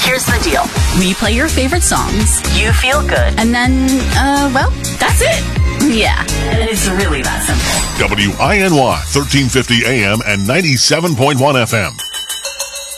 Here's the deal. We play your favorite songs. You feel good. And then, well, that's it. Yeah, it's really that simple. WINY, 1350 AM and 97.1 FM.